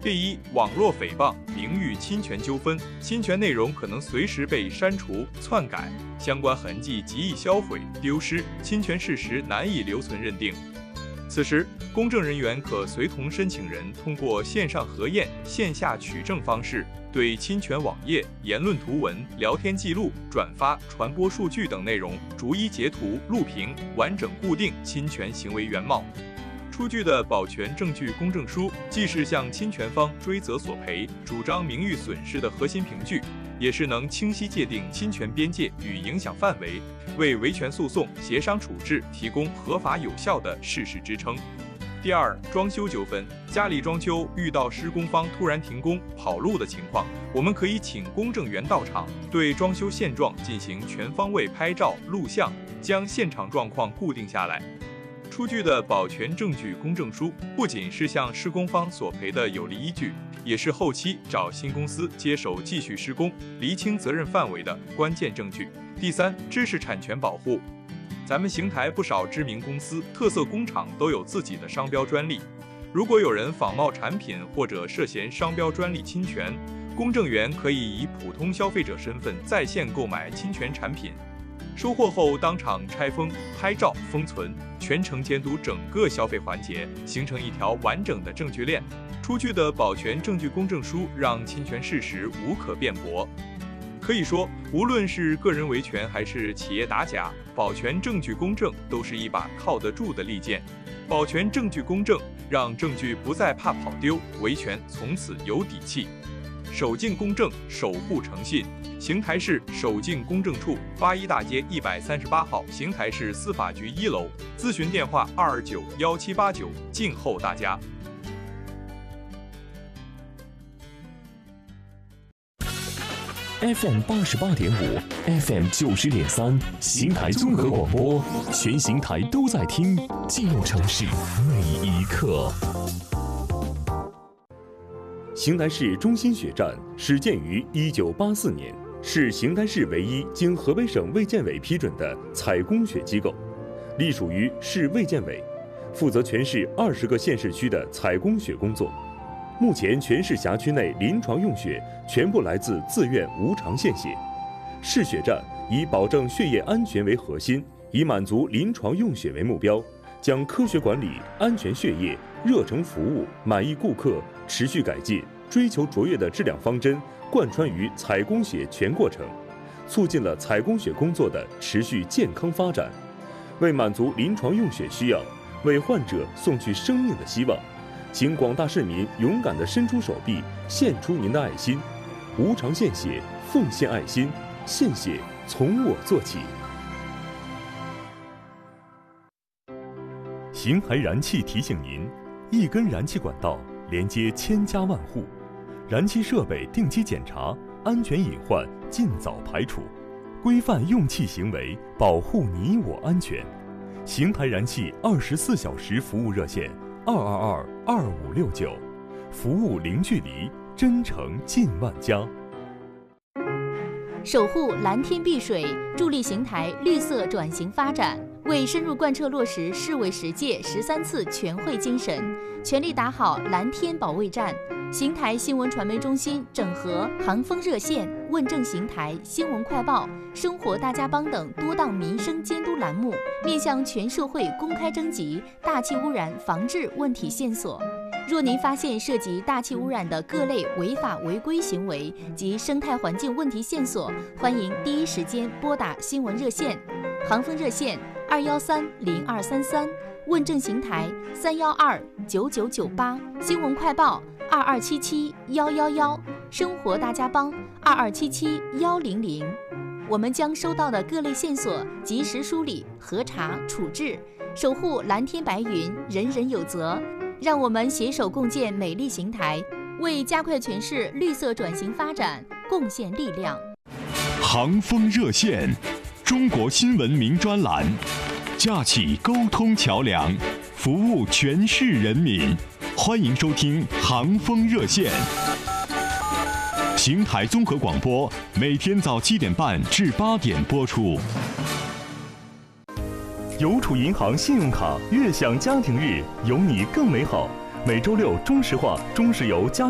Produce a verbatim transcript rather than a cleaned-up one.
第一，网络诽谤、名誉侵权纠纷，侵权内容可能随时被删除、篡改，相关痕迹极易销毁、丢失，侵权事实难以留存认定。此时，公证人员可随同申请人通过线上核验、线下取证方式，对侵权网页、言论图文、聊天记录、转发、传播数据等内容逐一截图、录屏，完整固定侵权行为原貌。出具的保全证据公证书，既是向侵权方追责索赔、主张名誉损失的核心凭据，也是能清晰界定侵权边界与影响范围，为维权诉讼、协商处置提供合法有效的事实支撑。第二，装修纠纷，家里装修遇到施工方突然停工、跑路的情况，我们可以请公证员到场，对装修现状进行全方位拍照、录像，将现场状况固定下来。出具的保全证据公证书不仅是向施工方索赔的有力依据，也是后期找新公司接手继续施工、厘清责任范围的关键证据。第三，知识产权保护。咱们邢台不少知名公司、特色工厂都有自己的商标专利，如果有人仿冒产品或者涉嫌商标专利侵权，公证员可以以普通消费者身份在线购买侵权产品，收货后当场拆封、拍照、封存，全程监督整个消费环节，形成一条完整的证据链。出具的保全证据公证书让侵权事实无可辩驳。可以说，无论是个人维权还是企业打假，保全证据公证都是一把靠得住的利剑。保全证据公证，让证据不再怕跑丢，维权从此有底气。守静公证，守护诚信。邢台市守静公证处八一大街一百三十八号，邢台市司法局一楼，咨询电话二二九幺七八九，静候大家。 F M 八十八点五 ，F M 九十点三，邢台综合广播，全邢台都在听，记录城市每一刻。 邢台市中心血站始建于一九八四年，是邢台市唯一经河北省卫健委批准的采供血机构，隶属于市卫健委，负责全市二十个县市区的采供血工作。目前全市辖区内临床用血全部来自自愿无偿献血。市血站以保证血液安全为核心，以满足临床用血为目标，将科学管理、安全血液、热诚服务、满意顾客、持续改进、追求卓越的质量方针贯穿于采供血全过程，促进了采供血工作的持续健康发展。为满足临床用血需要，为患者送去生命的希望，请广大市民勇敢地伸出手臂，献出您的爱心，无偿献血，奉献爱心，献血从我做起。 邢台燃气提醒您：一根燃气管道连接千家万户，燃气设备定期检查，安全隐患尽早排除，规范用气行为，保护你我安全。邢台燃气二十四小时服务热线。二二二二五六九，服务零距离，真诚近万家。 守护蓝天碧水，助力邢台绿色转型发展，为深入贯彻落实市委十届十三次全会精神，全力打好蓝天保卫战。邢台新闻传媒中心整合航风热线、问政邢台、新闻快报、生活大家帮等多档民生监督栏目，面向全社会公开征集大气污染防治问题线索。若您发现涉及大气污染的各类违法违规行为及生态环境问题线索，欢迎第一时间拨打新闻热线，航风热线二幺三零二三三，问政邢台三幺二九九九八，新闻快报二二七七幺幺幺，生活大家帮二二七七幺零零。我们将收到的各类线索及时梳理、核查、处置，守护蓝天白云，人人有责。让我们携手共建美丽邢台，为加快全市绿色转型发展贡献力量。 航风热线，中国新闻名专栏，架起沟通桥梁，服务全市人民。欢迎收听航风热线。邢台综合广播每天早七点半至八点播出。 邮储银行信用卡悦享家庭日，有你更美好。每周六，中石化、中石油家